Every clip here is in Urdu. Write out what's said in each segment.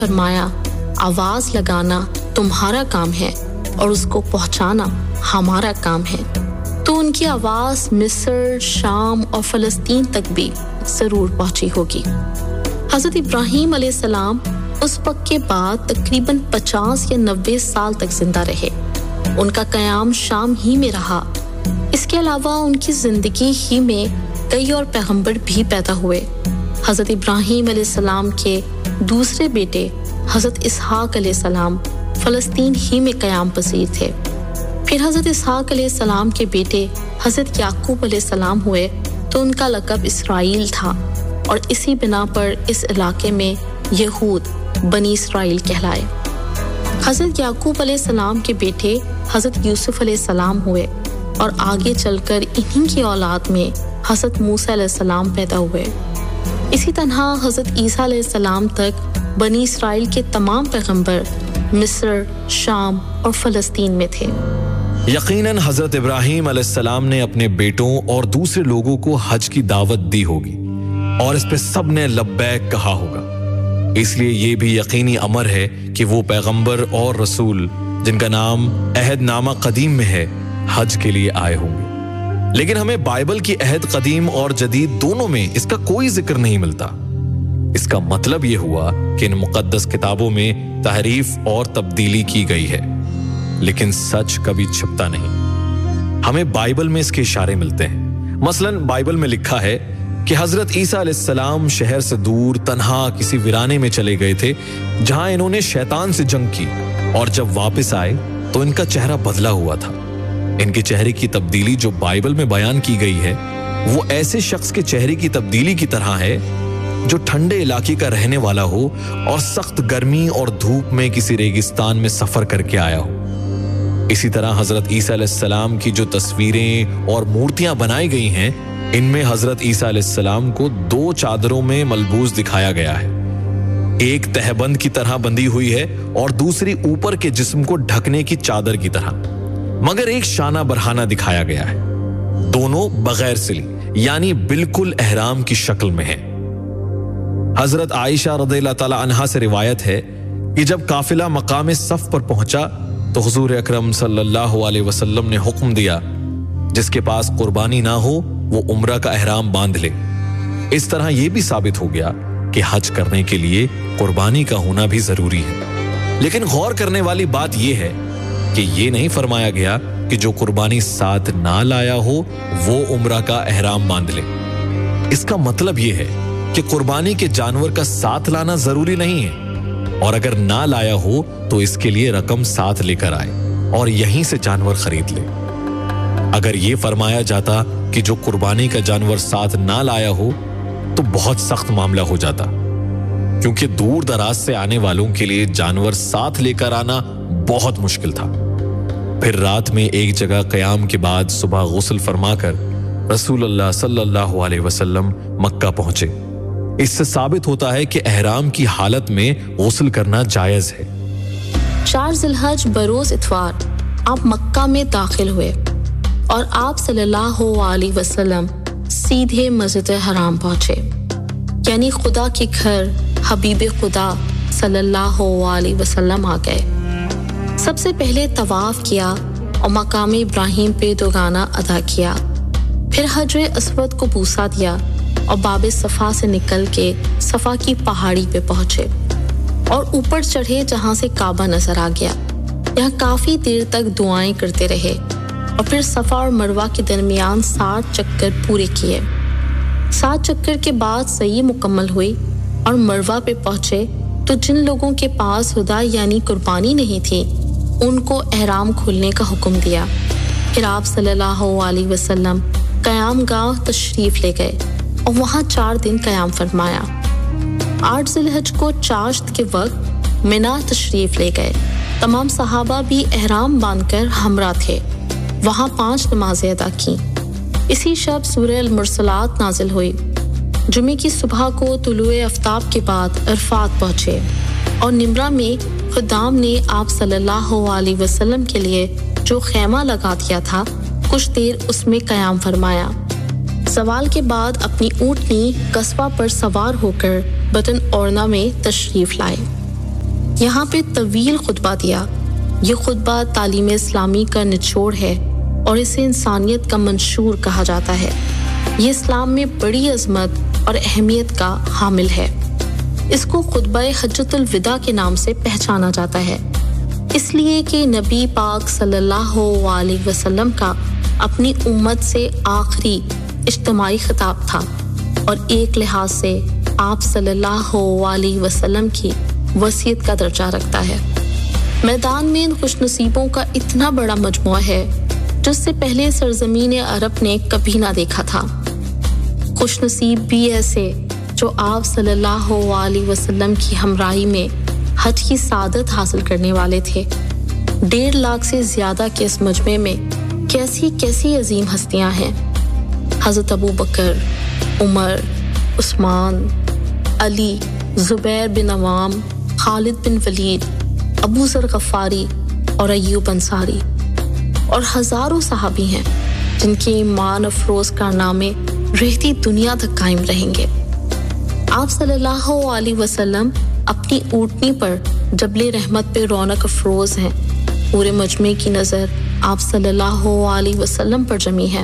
فرمایا آواز لگانا تمہارا کام ہے اور اس کو پہنچانا ہمارا کام ہے، تو ان کی آواز مصر، شام اور فلسطین تک بھی ضرور پہنچی ہوگی۔ حضرت ابراہیم علیہ السلام اس وقت کے بعد تقریباً 50 یا 90 سال تک زندہ رہے۔ ان کا قیام شام ہی میں رہا۔ اس کے علاوہ ان کی زندگی ہی میں کئی اور پیغمبر بھی پیدا ہوئے۔ حضرت ابراہیم علیہ السلام کے دوسرے بیٹے حضرت اسحاق علیہ السلام فلسطین ہی میں قیام پذیر تھے۔ پھر حضرت اسحاق علیہ السلام کے بیٹے حضرت یعقوب علیہ السلام ہوئے تو ان کا لقب اسرائیل تھا، اور اسی بنا پر اس علاقے میں یہود بنی اسرائیل کہلائے۔ حضرت یعقوب علیہ السلام کے بیٹے حضرت یوسف علیہ السلام ہوئے، اور آگے چل کر انہی کی اولاد میں حضرت موسیٰ علیہ السلام پیدا ہوئے۔ اسی طرح حضرت عیسیٰ علیہ السلام تک بنی اسرائیل کے تمام پیغمبر مصر، شام اور فلسطین میں تھے۔ یقیناً حضرت ابراہیم علیہ السلام نے اپنے بیٹوں اور دوسرے لوگوں کو حج کی دعوت دی ہوگی، اور اس پہ سب نے لبیک کہا ہوگا۔ اس لیے یہ بھی یقینی امر ہے کہ وہ پیغمبر اور رسول جن کا نام عہد نامہ قدیم میں ہے حج کے لیے آئے ہوں گے، لیکن ہمیں بائبل کی عہد قدیم اور جدید دونوں میں اس کا کوئی ذکر نہیں ملتا۔ اس کا مطلب یہ ہوا کہ ان مقدس کتابوں میں تحریف اور تبدیلی کی گئی ہے، لیکن سچ کبھی چھپتا نہیں۔ ہمیں بائبل میں اس کے اشارے ملتے ہیں۔ مثلاً بائبل میں لکھا ہے کہ حضرت عیسیٰ علیہ السلام شہر سے دور تنہا کسی ویرانے میں چلے گئے تھے جہاں انہوں نے شیطان سے جنگ کی، اور جب واپس آئے تو ان کا چہرہ بدلا ہوا تھا۔ ان کے چہرے کی تبدیلی جو بائبل میں بیان کی گئی ہے وہ ایسے شخص کے چہرے کی تبدیلی کی طرح ہے جو ٹھنڈے علاقے کا رہنے والا ہو اور سخت گرمی اور دھوپ میں کسی ریگستان میں سفر کر کے آیا ہو۔ اسی طرح حضرت عیسیٰ علیہ السلام کی جو تصویریں اور مورتیاں بنائی گئی ہیں، ان میں حضرت عیسیٰ علیہ السلام کو 2 چادروں میں ملبوس دکھایا گیا ہے۔ ایک تہبند کی طرح بندھی ہوئی ہے اور دوسری اوپر کے جسم کو ڈھکنے کی چادر کی طرح، مگر ایک شانہ برہانہ دکھایا گیا ہے۔ دونوں بغیر سلی یعنی بالکل احرام کی شکل میں ہیں۔ حضرت عائشہ رضی اللہ تعالی عنہا سے روایت ہے کہ جب قافلہ مقام صف پر پہنچا تو حضور اکرم صلی اللہ علیہ وسلم نے حکم دیا جس کے پاس قربانی نہ ہو وہ عمرہ کا احرام باندھ لے۔ اس طرح یہ بھی ثابت ہو گیا کہ حج کرنے کے لیے قربانی کا ہونا بھی ضروری ہے۔ لیکن غور کرنے والی بات یہ ہے کہ یہ نہیں فرمایا گیا کہ جو قربانی ساتھ نہ لایا ہو وہ عمرہ کا احرام باندھ لے۔ اس کا مطلب یہ ہے کہ قربانی کے جانور کا ساتھ لانا ضروری نہیں ہے، اور اگر نہ لایا ہو تو اس کے لیے رقم ساتھ لے کر آئے اور یہیں سے جانور خرید لے۔ اگر یہ فرمایا جاتا کہ جو قربانی کا جانور ساتھ نہ لایا ہو تو بہت سخت معاملہ ہو جاتا، کیونکہ دور دراز سے آنے والوں کے لیے جانور ساتھ لے کر آنا بہت مشکل تھا۔ پھر رات میں ایک جگہ قیام کے بعد صبح غسل فرما کر رسول اللہ صلی اللہ علیہ وسلم مکہ پہنچے۔ اس سے ثابت ہوتا ہے کہ احرام کی حالت میں غسل کرنا جائز ہے۔ 4 ذی الحج بروز اتوار آپ مکہ میں داخل ہوئے اور آپ صلی اللہ علیہ وسلم سیدھے مسجد حرام پہنچے، یعنی خدا کے گھر حبیب خدا صلی اللہ علیہ وسلم آ گئے۔ سب سے پہلے طواف کیا اور مقام ابراہیم پہ دوگانا ادا کیا، پھر حجر اسود کو بوسہ دیا اور باب صفا سے نکل کے صفا کی پہاڑی پہ پہنچے اور اوپر چڑھے جہاں سے کعبہ نظر آ گیا۔ یہاں کافی دیر تک دعائیں کرتے رہے اور پھر صفا اور مروہ کے درمیان 60 چکر پورے کیے۔ 7 چکر کے بعد سعی مکمل ہوئی اور مروہ پہ پہنچے تو جن لوگوں کے پاس ہدا یعنی قربانی نہیں تھی ان کو احرام کھولنے کا حکم دیا۔ پھر آپ صلی اللہ علیہ وسلم قیام گاہ تشریف لے گئے اور وہاں 4 دن قیام فرمایا۔ 8 ذی الحج کو چاشت کے وقت منا تشریف لے گئے۔ تمام صحابہ بھی احرام باندھ کر ہمراہ تھے۔ وہاں 5 نمازیں ادا کیں۔ اسی شب سورہ المرسلات نازل ہوئی۔ جمعے کی صبح کو طلوع آفتاب کے بعد عرفات پہنچے اور نمرہ میں خدام نے آپ صلی اللہ علیہ وسلم کے لیے جو خیمہ لگا دیا تھا کچھ دیر اس میں قیام فرمایا۔ زوال کے بعد اپنی اونٹنی قصبہ پر سوار ہو کر بطن اورنا میں تشریف لائے۔ یہاں پہ طویل خطبہ دیا. یہ خطبہ تعلیم اسلامی کا نچوڑ ہے اور اسے انسانیت کا منشور کہا جاتا ہے. یہ اسلام میں بڑی عظمت اور اہمیت کا حامل ہے. اس کو خطبہ حجۃ الوداع کے نام سے پہچانا جاتا ہے، اس لیے کہ نبی پاک صلی اللہ علیہ وسلم کا اپنی امت سے آخری اجتماعی خطاب تھا اور ایک لحاظ سے آپ صلی اللہ علیہ وسلم کی وصیت کا درجہ رکھتا ہے. میدان میں ان خوش نصیبوں کا اتنا بڑا مجموعہ ہے جس سے پہلے سرزمین عرب نے کبھی نہ دیکھا تھا. خوش نصیب بھی ایسے جو آپ صلی اللہ علیہ وسلم کی ہمراہی میں حج کی سعادت حاصل کرنے والے تھے. 1.5 لاکھ سے زیادہ کے اس مجمع میں کیسی کیسی عظیم ہستیاں ہیں. حضرت ابو بکر، عمر، عثمان، علی، زبیر بن عوام، خالد بن ولید، ابو ذر غفاری اور ایوب انصاری، اور ہزاروں صحابی ہیں جن کے ایمان افروز کارنامے رہتی دنیا تک قائم رہیں گے. آپ صلی اللہ علیہ وسلم اپنی اونٹنی پر جبل رحمت پہ رونق افروز ہیں. پورے مجمع کی نظر آپ صلی اللہ علیہ وسلم پر جمی ہے.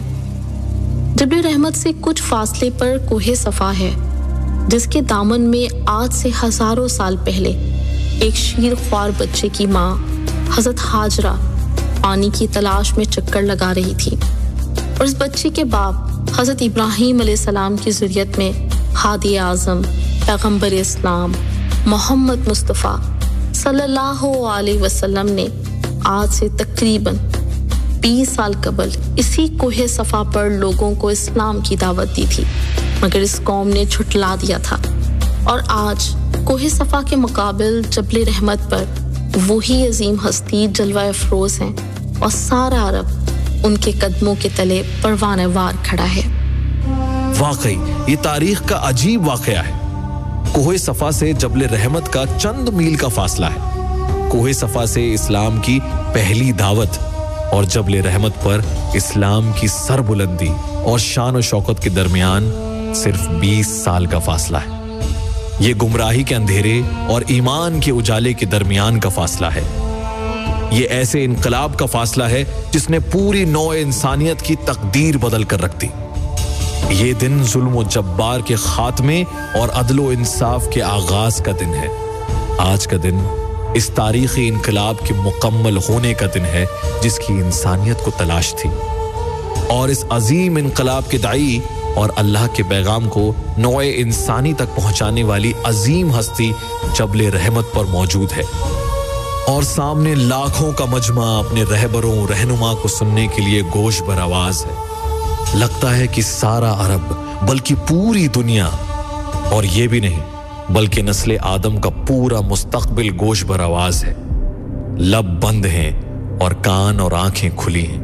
جبل رحمت سے کچھ فاصلے پر کوہ صفا ہے جس کے دامن میں آج سے ہزاروں سال پہلے ایک شیر خوار بچے کی ماں حضرت ہاجرہ پانی کی تلاش میں چکر لگا رہی تھی، اور اس بچے کے باپ حضرت ابراہیم علیہ السلام کی ذریت میں ہادی اعظم پیغمبر اسلام محمد مصطفیٰ صلی اللہ علیہ وسلم نے آج سے تقریباً 20 سال قبل اسی کوہ صفا پر لوگوں کو اسلام کی دعوت دی تھی، مگر اس قوم نے جھٹلا دیا تھا. اور آج کوہ صفا کے مقابل جبل رحمت پر وہی عظیم ہستی جلوہ افروز ہیں اور سارا عرب ان کے قدموں کے تلے پروانہ وار کھڑا ہے. واقعی یہ تاریخ کا عجیب واقعہ ہے. کوہ صفا سے جبل رحمت کا چند میل کا فاصلہ ہے. کوہ صفا سے اسلام کی پہلی دعوت اور جبل رحمت پر اسلام کی سربلندی اور شان و شوکت کے درمیان صرف 20 سال کا فاصلہ ہے. یہ گمراہی کے اندھیرے اور ایمان کے اجالے کے درمیان کا فاصلہ ہے. یہ ایسے انقلاب کا فاصلہ ہے جس نے پوری نوع انسانیت کی تقدیر بدل کر رکھ دی. یہ دن ظلم و جبار کے خاتمے اور عدل و انصاف کے آغاز کا دن ہے. آج کا دن اس تاریخی انقلاب کے مکمل ہونے کا دن ہے جس کی انسانیت کو تلاش تھی، اور اس عظیم انقلاب کے داعی اور اللہ کے پیغام کو نوع انسانی تک پہنچانے والی عظیم ہستی جبل رحمت پر موجود ہے. اور سامنے لاکھوں کا مجمع اپنے رہبروں رہنما کو سننے کے لیے گوش بر آواز ہے. لگتا ہے کہ سارا عرب بلکہ پوری دنیا، اور یہ بھی نہیں بلکہ نسل آدم کا پورا مستقبل گوش بر آواز ہے. لب بند ہیں اور کان اور آنکھیں کھلی ہیں.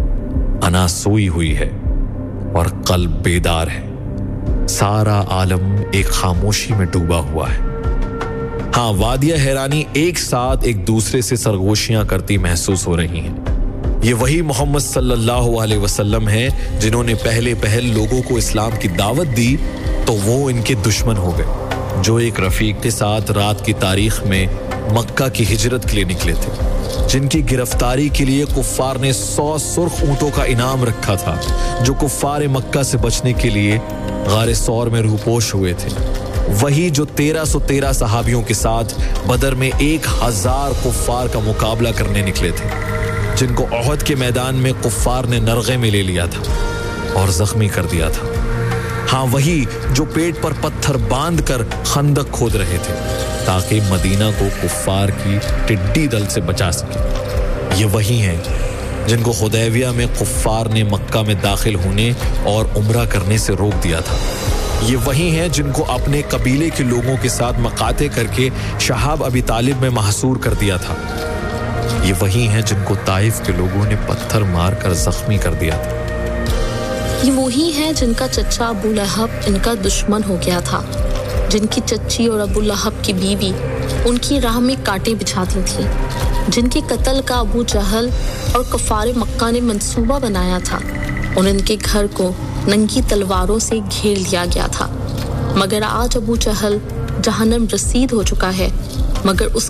انا سوئی ہوئی ہے اور قلب بیدار ہے. سارا عالم ایک خاموشی میں ڈوبا ہوا ہے. ہاں، وادیہ حیرانی ایک ساتھ ایک دوسرے سے سرگوشیاں کرتی محسوس ہو رہی ہیں. یہ وہی محمد صلی اللہ علیہ وسلم ہیں جنہوں نے پہل لوگوں کو اسلام کی دعوت دی تو وہ ان کے دشمن ہو گئے، جو ایک رفیق کے ساتھ رات کی تاریخ میں مکہ کی ہجرت کے لیے نکلے تھے، جن کی گرفتاری کے لیے کفار نے 100 سرخ اونٹوں کا انعام رکھا تھا، جو کفار مکہ سے بچنے کے لیے غار ثور میں روپوش ہوئے تھے. وہی جو 1313 صحابیوں کے ساتھ بدر میں 1000 کفار کا مقابلہ کرنے نکلے تھے، جن کو احد کے میدان میں کفار نے نرغے میں لے لیا تھا اور زخمی کر دیا تھا. ہاں، وہی جو پیٹ پر پتھر باندھ کر خندق کھود رہے تھے تاکہ مدینہ کو کفار کی ٹڈی دل سے بچا سکے. یہ وہی ہیں جن کو حدیبیہ میں کفار نے مکہ میں داخل ہونے اور عمرہ کرنے سے روک دیا تھا. یہ وہی ہیں جن کو اپنے قبیلے کے لوگوں کے ساتھ مقاطع کر کے شہاب ابی طالب میں محصور کر دیا تھا. یہ وہی ہیں جن کو طائف کے لوگوں نے پتھر مار کر زخمی کر دیا تھا. یہ وہی ہیں جن کا چچا ابو لہب ان کا دشمن ہو گیا تھا، جن کی چچی اور ابو لہب کی بیوی ان کی راہ میں کانٹے بچھاتی تھیں، جن کے قتل کا ابو جہل اور کفار مکہ نے منصوبہ بنایا تھا، اور ان کے گھر کو ننگی تلواروں سے گھیر لیا گیا تھا. مگر آج ابو جہل جہنم رسید ہو چکا ہے، مگر اس